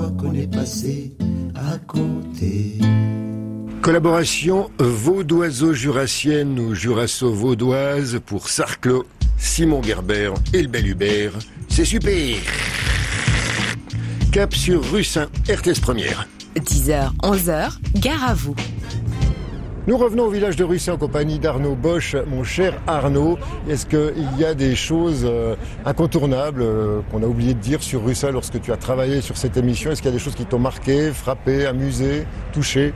crois qu'on est passé à côté. Collaboration vaudoiso-jurassienne ou jurasso-vaudoise pour Sarclo, Simon Gerber et le bel Hubert. C'est super. Cap sur Russin, RTS Première. 10h, 11h, gare à vous. Nous revenons au village de Russin en compagnie d'Arnaud Bosch. Mon cher Arnaud, est-ce qu'il y a des choses incontournables qu'on a oublié de dire sur Russin lorsque tu as travaillé sur cette émission? Est-ce qu'il y a des choses qui t'ont marqué, frappé, amusé, touché?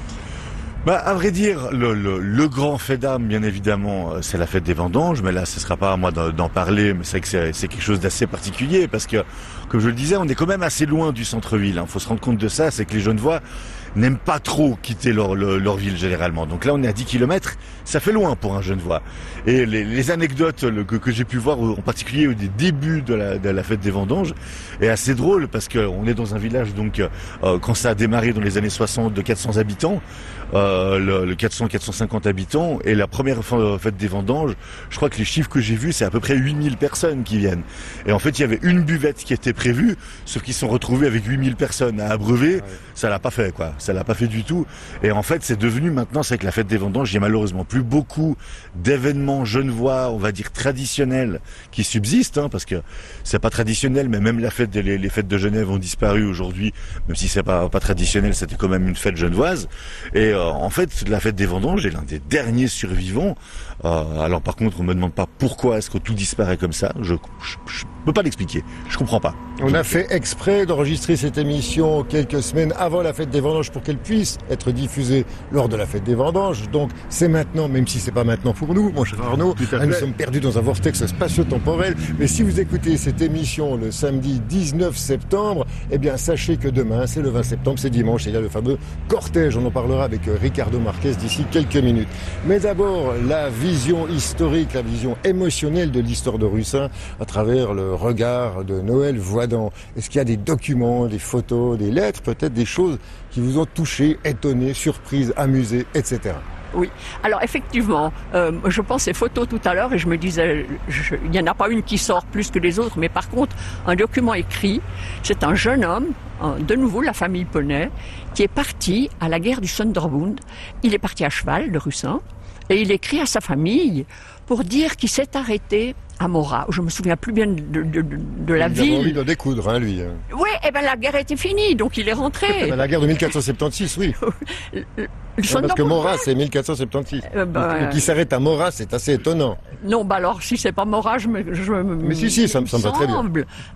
À vrai dire, le grand fait d'âme, bien évidemment, c'est la fête des vendanges, mais là, ce sera pas à moi d'en parler, mais c'est que c'est quelque chose d'assez particulier, parce que, comme je le disais, on est quand même assez loin du centre-ville. Faut se rendre compte de ça, c'est que les Genevois n'aiment pas trop quitter leur ville généralement. Donc là, on est à 10 km, ça fait loin pour un Genevois. Et les anecdotes que j'ai pu voir, en particulier au début de la fête des vendanges, est assez drôle, parce qu'on est dans un village, donc, quand ça a démarré dans les années 60, de 400 habitants, le 400-450 habitants, et la première fête des vendanges, je crois que les chiffres que j'ai vus, c'est à peu près 8000 personnes qui viennent. Et en fait, il y avait une buvette qui était prévue, sauf qu'ils se sont retrouvés avec 8000 personnes à abreuver. Ça l'a pas fait, quoi. Ça l'a pas fait du tout. Et en fait, c'est devenu maintenant, c'est que la fête des vendanges, il y a malheureusement plus beaucoup d'événements genevois, on va dire traditionnels, qui subsistent, parce que c'est pas traditionnel, mais même les fêtes de Genève ont disparu aujourd'hui, même si c'est pas traditionnel, c'était quand même une fête genevoise. Et en fait, la fête des vendanges est l'un des derniers survivants. Alors par contre, on me demande pas pourquoi est-ce que tout disparaît comme ça. Je peux pas l'expliquer. Je comprends pas. On a fait exprès d'enregistrer cette émission quelques semaines avant la fête des vendanges pour qu'elle puisse être diffusée lors de la fête des vendanges. Donc c'est maintenant, même si c'est pas maintenant pour nous, mon cher Arnaud. Nous sommes perdus dans un vortex spatio-temporel. Mais si vous écoutez cette émission le samedi 19 septembre, eh bien sachez que demain, c'est le 20 septembre, c'est dimanche, et il y a le fameux cortège. On en parlera avec Ricardo Marquez d'ici quelques minutes. Mais d'abord, la vision historique, la vision émotionnelle de l'histoire de Russin à travers le regard de Noël Voidan. Est-ce qu'il y a des documents, des photos, des lettres, peut-être des choses qui vous ont touché, étonné, surprise, amusé, etc. Oui, alors effectivement, je pensais photos tout à l'heure et je me disais, il n'y en a pas une qui sort plus que les autres, mais par contre, un document écrit, c'est un jeune homme, de nouveau la famille Poney, qui est parti à la guerre du Sonderbund. Il est parti à cheval de Russin et il écrit à sa famille pour dire qu'il s'est arrêté à Morat. Je me souviens plus bien de la ville. Il avait envie de découdre, lui. Oui, la guerre était finie, donc il est rentré. La guerre de 1476, oui. Parce que Morat, c'est 1476. Donc il s'arrête à Morat, c'est assez étonnant. Non, alors, si c'est pas Morat, Mais si, ça me va très bien.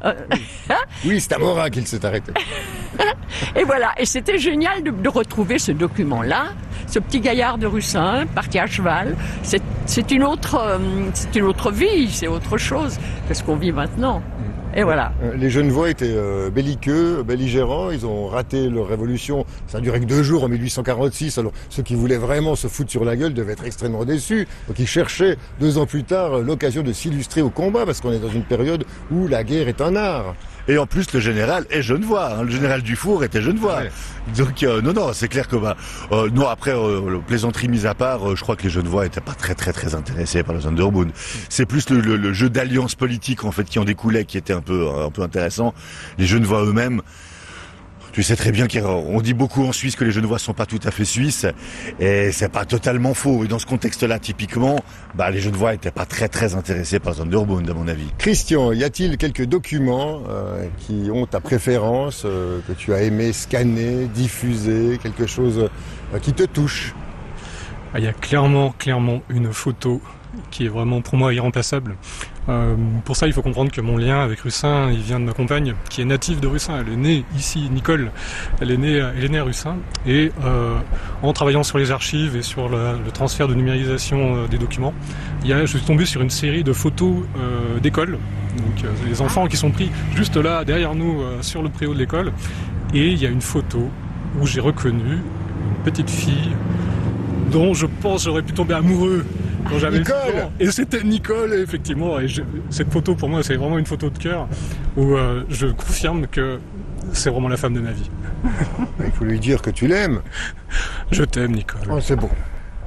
Oui, c'est à Morat qu'il s'est arrêté. Et voilà, et c'était génial de retrouver ce document-là, ce petit gaillard de Russin, parti à cheval. C'est une autre vie, c'est autre chose que ce qu'on vit maintenant. Et voilà. Les Genevois étaient belliqueux, belligérants, ils ont raté leur révolution, ça a duré que 2 jours en 1846, alors ceux qui voulaient vraiment se foutre sur la gueule devaient être extrêmement déçus. Donc ils cherchaient 2 ans plus tard l'occasion de s'illustrer au combat, parce qu'on est dans une période où la guerre est un art. Et en plus, le général est genevois. Le général Dufour était genevois. Ouais. Donc non, c'est clair que non. Après, plaisanterie mise à part, je crois que les Genevois étaient pas très intéressés par le Sonderbund. C'est plus le jeu d'alliance politique en fait qui en découlait, qui était un peu intéressant. Les Genevois eux-mêmes. Tu sais très bien qu'on dit beaucoup en Suisse que les Genevois sont pas tout à fait suisses, et c'est pas totalement faux. Et dans ce contexte-là, typiquement, les Genevois étaient pas très intéressés par le Sonderbund, à mon avis. Christian, y a-t-il quelques documents qui ont ta préférence, que tu as aimé scanner, diffuser, quelque chose qui te touche? Il y a clairement une photo qui est vraiment pour moi irremplaçable. Pour ça, il faut comprendre que mon lien avec Russin, il vient de ma compagne, qui est native de Russin. Elle est née ici, Nicole. Elle est née à Russin. Et en travaillant sur les archives et sur le transfert de numérisation des documents, je suis tombé sur une série de photos d'école. Donc les enfants qui sont pris juste là, derrière nous, sur le préau de l'école. Et il y a une photo où j'ai reconnu une petite fille dont je pense j'aurais pu tomber amoureux quand j'avais Nicole. 6 ans. Et c'était Nicole, effectivement. Et cette photo, pour moi, c'est vraiment une photo de cœur où je confirme que c'est vraiment la femme de ma vie. Il faut lui dire que tu l'aimes. Je t'aime, Nicole. Oh, c'est bon.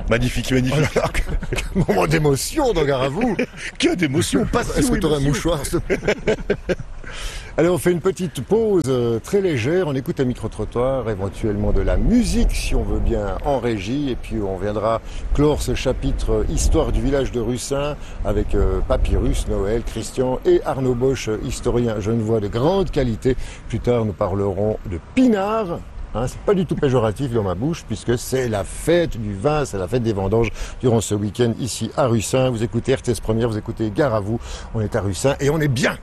Magnifique, magnifique. Oh là là, quel moment d'émotion dans Gare à vous. Que d'émotion, passion. Est-ce que tu aurais un émotion. mouchoir, s'il te plaît? Allez, on fait une petite pause très légère, on écoute un micro-trottoir, éventuellement de la musique si on veut bien en régie, et puis on viendra clore ce chapitre Histoire du village de Russin avec Papyrus, Noël, Christian et Arnaud Bosch, historien genevois de grande qualité. Plus tard, nous parlerons de pinard. Hein, c'est pas du tout péjoratif dans ma bouche puisque c'est la fête du vin, c'est la fête des vendanges durant ce week-end ici à Russin. Vous écoutez RTS Première, vous écoutez Gare à vous, on est à Russin et on est bien.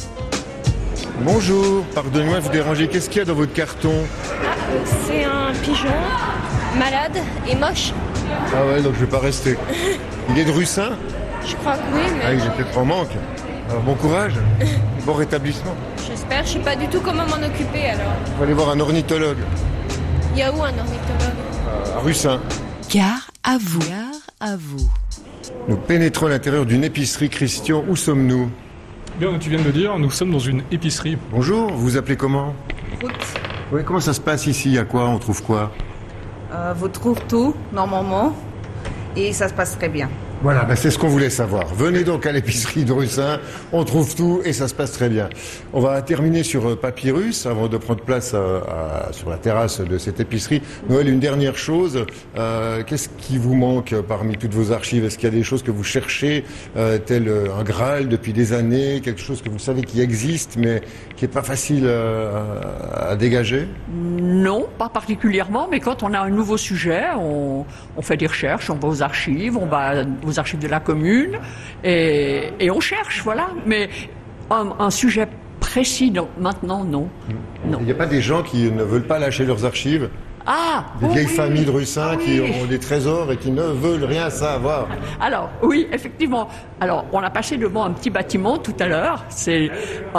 Bonjour, pardonnez-moi de vous déranger, qu'est-ce qu'il y a dans votre carton? C'est un pigeon malade et moche. Ah ouais, donc je vais pas rester. Il est de Russin? Je crois que oui, Ah, mais j'ai peut-être en manque. Alors bon courage, bon rétablissement. j'espère. Je sais pas du tout comment m'en occuper alors. On va aller voir un ornithologue Il y a où un ornithologue? à Russin. Gare à vous. Gare à vous. Nous pénétrons à l'intérieur d'une épicerie. Christian, où sommes-nous? Bien, tu viens de le dire, nous sommes dans une épicerie. Bonjour, vous vous appelez comment? Route. Oui, comment ça se passe ici? Il y a quoi? On trouve quoi? Vous trouvez tout, normalement, et ça se passe très bien. Voilà, ben c'est ce qu'on voulait savoir. Venez donc à l'épicerie de Russin, on trouve tout et ça se passe très bien. On va terminer sur Papyrus avant de prendre place sur la terrasse de cette épicerie. Noël, une dernière chose, qu'est-ce qui vous manque parmi toutes vos archives? Est-ce qu'il y a des choses que vous cherchez, tel un Graal depuis des années, quelque chose que vous savez qui existe mais qui n'est pas facile à dégager? Non, pas particulièrement, mais quand on a un nouveau sujet, on fait des recherches, on va aux archives, on va aux archives de la commune et on cherche, voilà. Mais un sujet précis, maintenant, non. Non. Il n'y a pas des gens qui ne veulent pas lâcher leurs archives? Ah, Des vieilles oui. familles de Russin Oui. qui ont des trésors et qui ne veulent rien savoir. Alors, oui, effectivement. Alors, on a passé devant un petit bâtiment tout à l'heure. C'est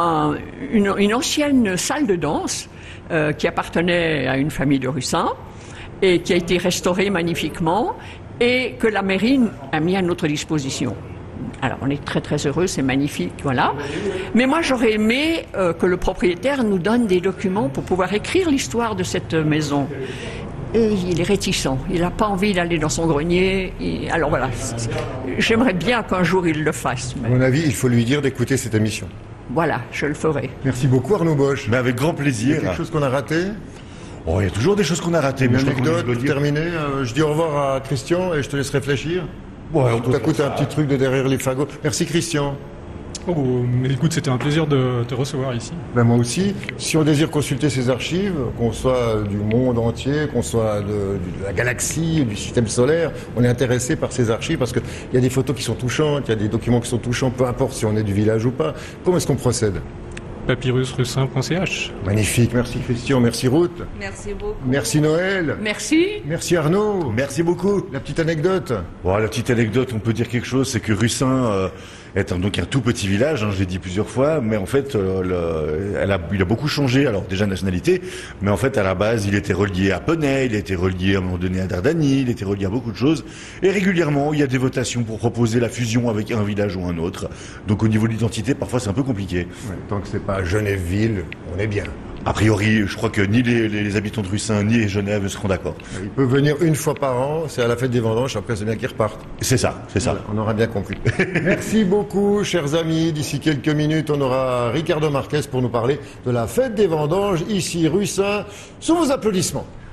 une ancienne salle de danse qui appartenait à une famille de Russins et qui a été restaurée magnifiquement et que la mairie a mis à notre disposition. Alors, on est très très heureux, c'est magnifique, voilà. Mais moi, j'aurais aimé que le propriétaire nous donne des documents pour pouvoir écrire l'histoire de cette maison. Et il est réticent, il n'a pas envie d'aller dans son grenier. Alors voilà, j'aimerais bien qu'un jour il le fasse. À Mais mon avis, il faut lui dire d'écouter cette émission. voilà, je le ferai. Merci beaucoup Arnaud Bosch. Mais avec grand Il y a plaisir. quelque chose qu'on a raté? Oh, il y a toujours des choses qu'on a ratées. Une mais je crois qu'on anecdote doit le pour dire. terminer? Je dis au revoir à Christian et je te laisse réfléchir. Ouais, on Tout à coup, t'as un petit truc de derrière les fagots. Merci Christian. Oh, mais écoute, c'était un plaisir de te recevoir ici. Ben moi aussi. Si on désire consulter ces archives, qu'on soit du monde entier, qu'on soit de la galaxie, du système solaire, on est intéressé par ces archives parce qu'il y a des photos qui sont touchantes, il y a des documents qui sont touchants, peu importe si on est du village ou pas. Comment est-ce qu'on procède? papyrusrussin.ch. Magnifique. Merci Christian, merci Ruth. Merci beaucoup. Merci Noël. Merci. Merci Arnaud. Merci beaucoup. La petite anecdote. Bon, la petite anecdote, on peut dire quelque chose, c'est que Russin est donc un tout petit village, hein, je l'ai dit plusieurs fois, mais en fait, il a beaucoup changé. Alors déjà nationalité, mais en fait à la base, il était relié à Penay, il était relié à un moment donné à Dardanie, il était relié à beaucoup de choses. Et régulièrement, il y a des votations pour proposer la fusion avec un village ou un autre. Donc au niveau de l'identité, parfois c'est un peu compliqué. Ouais, tant que c'est pas Genève-Ville, on est bien. A priori, je crois que ni les habitants de Russin ni Genève seront d'accord. Il peut venir une fois par an, c'est à la fête des vendanges, après c'est bien qu'ils repartent. C'est ça, c'est ça. Voilà, on aura bien compris. Merci beaucoup, chers amis. D'ici quelques minutes, on aura Ricardo Marquez pour nous parler de la fête des vendanges, ici, Russin, sous vos applaudissements.